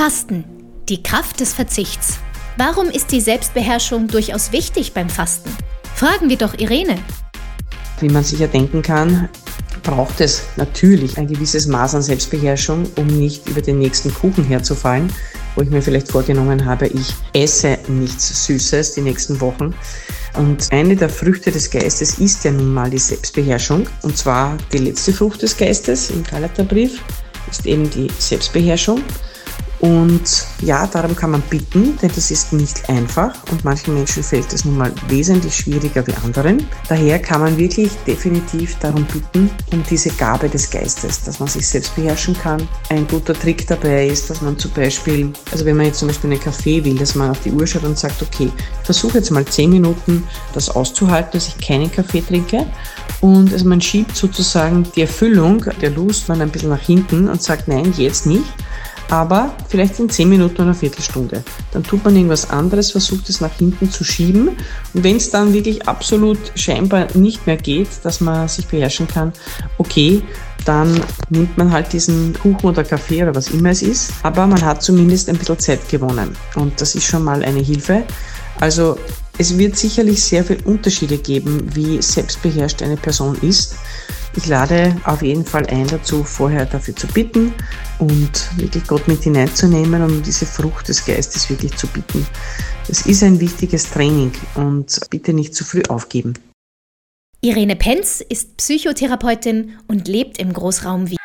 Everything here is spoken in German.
Fasten. Die Kraft des Verzichts. Warum ist die Selbstbeherrschung durchaus wichtig beim Fasten? Fragen wir doch Irene. Wie man sich ja denken kann, braucht es natürlich ein gewisses Maß an Selbstbeherrschung, um nicht über den nächsten Kuchen herzufallen, wo ich mir vielleicht vorgenommen habe, ich esse nichts Süßes die nächsten Wochen. Und eine der Früchte des Geistes ist ja nun mal die Selbstbeherrschung. Und zwar die letzte Frucht des Geistes im Galaterbrief ist eben die Selbstbeherrschung. Und ja, darum kann man bitten, denn das ist nicht einfach und manchen Menschen fällt das nun mal wesentlich schwieriger wie anderen. Daher kann man wirklich definitiv darum bitten, um diese Gabe des Geistes, dass man sich selbst beherrschen kann. Ein guter Trick dabei ist, dass man zum Beispiel, also wenn man jetzt zum Beispiel einen Kaffee will, dass man auf die Uhr schaut und sagt, okay, ich versuche jetzt mal 10 Minuten das auszuhalten, dass ich keinen Kaffee trinke. Und also man schiebt sozusagen die Erfüllung der Lust mal ein bisschen nach hinten und sagt, nein, jetzt nicht. Aber vielleicht in 10 Minuten oder einer Viertelstunde. Dann tut man irgendwas anderes, versucht es nach hinten zu schieben. Und wenn es dann wirklich absolut scheinbar nicht mehr geht, dass man sich beherrschen kann, okay, dann nimmt man halt diesen Kuchen oder Kaffee oder was immer es ist. Aber man hat zumindest ein bisschen Zeit gewonnen. Und das ist schon mal eine Hilfe. Also es wird sicherlich sehr viele Unterschiede geben, wie selbstbeherrscht eine Person ist. Ich lade auf jeden Fall ein dazu, vorher dafür zu bitten und wirklich Gott mit hineinzunehmen und um diese Frucht des Geistes wirklich zu bitten. Es ist ein wichtiges Training und bitte nicht zu früh aufgeben. Irene Penz ist Psychotherapeutin und lebt im Großraum Wien.